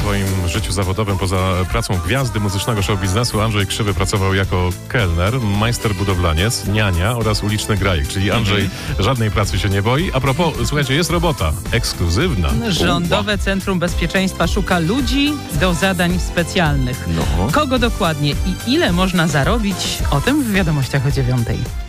swoim życiu zawodowym poza pracą gwiazdy muzycznego show biznesu Andrzej Krzywy pracował jako kelner, majster budowlaniec, niania oraz uliczny grajek, czyli Andrzej żadnej pracy się nie boi. A propos, słuchajcie, jest robota ekskluzywna. Rządowe Centrum Bezpieczeństwa szuka ludzi do zadań specjalnych. Kogo dokładnie i ile można zarobić? O tym w wiadomościach o 9:00.